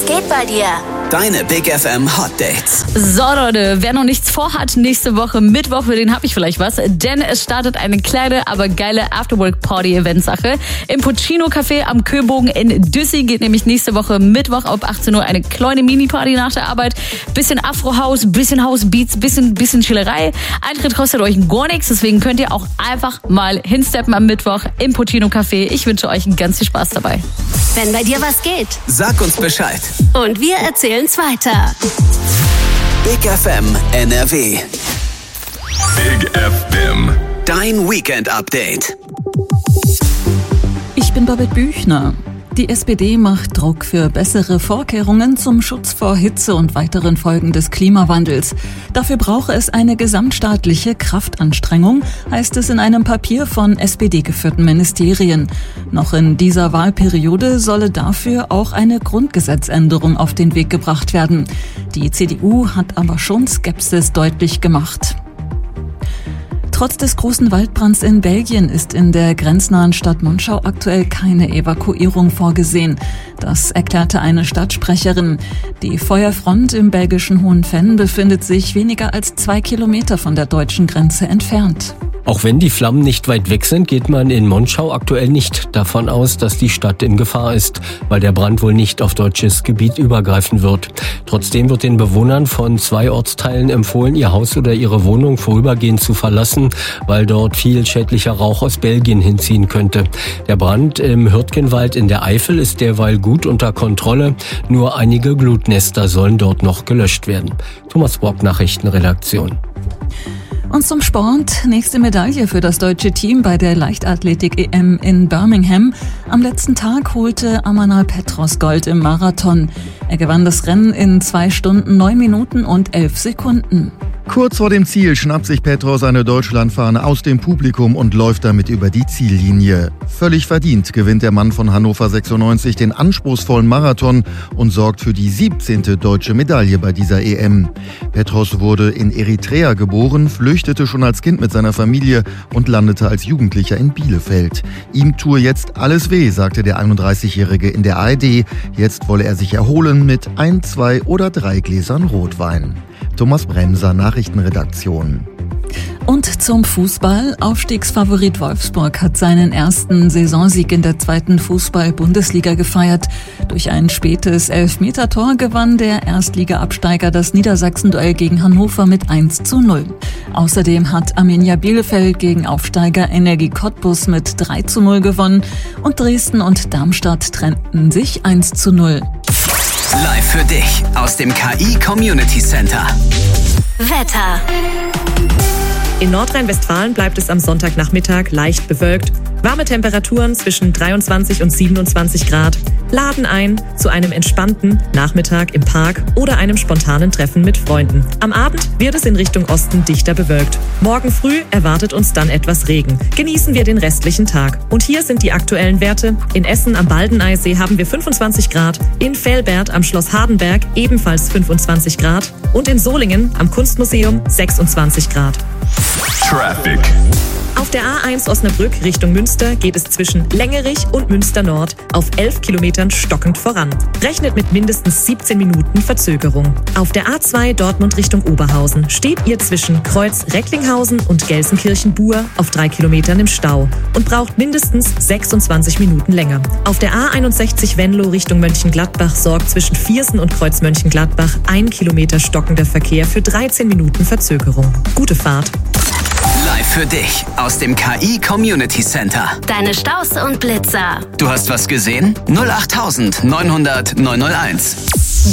Was geht bei dir? Deine Big FM Hot Dates. So Leute, wer noch nichts vorhat, nächste Woche Mittwoch, für den habe ich vielleicht was. Denn es startet eine kleine, aber geile Afterwork-Party-Event-Sache. Im Puccino Café am Köbogen in Düssi geht nämlich nächste Woche Mittwoch ab 18 Uhr eine kleine Mini-Party nach der Arbeit. Bisschen Afro-House, bisschen House-Beats, bisschen Chillerei. Eintritt kostet euch gar nichts, deswegen könnt ihr auch einfach mal hinsteppen am Mittwoch im Puccino Café. Ich wünsche euch ganz viel Spaß dabei. Wenn bei dir was geht. Sag uns Bescheid. Und wir erzählen's weiter. Big FM NRW. Big FM. Dein Weekend-Update. Ich bin Babette Büchner. Die SPD macht Druck für bessere Vorkehrungen zum Schutz vor Hitze und weiteren Folgen des Klimawandels. Dafür brauche es eine gesamtstaatliche Kraftanstrengung, heißt es in einem Papier von SPD-geführten Ministerien. Noch in dieser Wahlperiode solle dafür auch eine Grundgesetzänderung auf den Weg gebracht werden. Die CDU hat aber schon Skepsis deutlich gemacht. Trotz des großen Waldbrands in Belgien ist in der grenznahen Stadt Monschau aktuell keine Evakuierung vorgesehen. Das erklärte eine Stadtsprecherin. Die Feuerfront im belgischen Hohenfenn befindet sich weniger als 2 Kilometer von der deutschen Grenze entfernt. Auch wenn die Flammen nicht weit weg sind, geht man in Monschau aktuell nicht davon aus, dass die Stadt in Gefahr ist, weil der Brand wohl nicht auf deutsches Gebiet übergreifen wird. Trotzdem wird den Bewohnern von 2 Ortsteilen empfohlen, ihr Haus oder ihre Wohnung vorübergehend zu verlassen, weil dort viel schädlicher Rauch aus Belgien hinziehen könnte. Der Brand im Hürtgenwald in der Eifel ist derweil gut unter Kontrolle. Nur einige Glutnester sollen dort noch gelöscht werden. Thomas Brock, Nachrichtenredaktion. Und zum Sport. Nächste Medaille für das deutsche Team bei der Leichtathletik-EM in Birmingham. Am letzten Tag holte Amanal Petros Gold im Marathon. Er gewann das Rennen in 2 Stunden, 9 Minuten und 11 Sekunden. Kurz vor dem Ziel schnappt sich Petros eine Deutschlandfahne aus dem Publikum und läuft damit über die Ziellinie. Völlig verdient gewinnt der Mann von Hannover 96 den anspruchsvollen Marathon und sorgt für die 17. deutsche Medaille bei dieser EM. Petros wurde in Eritrea geboren, flüchtete schon als Kind mit seiner Familie und landete als Jugendlicher in Bielefeld. Ihm tue jetzt alles weh, sagte der 31-Jährige in der ARD. Jetzt wolle er sich erholen mit 1, 2 oder 3 Gläsern Rotwein. Thomas Bremser, Nachrichtenredaktion. Und zum Fußball. Aufstiegsfavorit Wolfsburg hat seinen ersten Saisonsieg in der 2. Fußball-Bundesliga gefeiert. Durch ein spätes Elfmetertor gewann der Erstliga-Absteiger das Niedersachsen-Duell gegen Hannover mit 1:0. Außerdem hat Arminia Bielefeld gegen Aufsteiger Energie Cottbus mit 3:0 gewonnen und Dresden und Darmstadt trennten sich 1:0. Live für dich aus dem KI Community Center. Wetter. In Nordrhein-Westfalen bleibt es am Sonntagnachmittag leicht bewölkt. Warme Temperaturen zwischen 23 und 27 Grad laden ein zu einem entspannten Nachmittag im Park oder einem spontanen Treffen mit Freunden. Am Abend wird es in Richtung Osten dichter bewölkt. Morgen früh erwartet uns dann etwas Regen. Genießen wir den restlichen Tag. Und hier sind die aktuellen Werte. In Essen am Baldeneysee haben wir 25 Grad, in Velbert am Schloss Hardenberg ebenfalls 25 Grad und in Solingen am Kunstmuseum 26 Grad. Traffic. Auf der A1 Osnabrück Richtung Münster geht es zwischen Längerich und Münster Nord auf 11 Kilometern stockend voran. Rechnet mit mindestens 17 Minuten Verzögerung. Auf der A2 Dortmund Richtung Oberhausen steht ihr zwischen Kreuz Recklinghausen und Gelsenkirchen-Buhr auf 3 Kilometern im Stau und braucht mindestens 26 Minuten länger. Auf der A61 Venlo Richtung Mönchengladbach sorgt zwischen Viersen und Kreuz Mönchengladbach 1 Kilometer stockender Verkehr für 13 Minuten Verzögerung. Gute Fahrt. Live für dich aus dem KI Community Center. Deine Staus und Blitzer. Du hast was gesehen? 08900 901.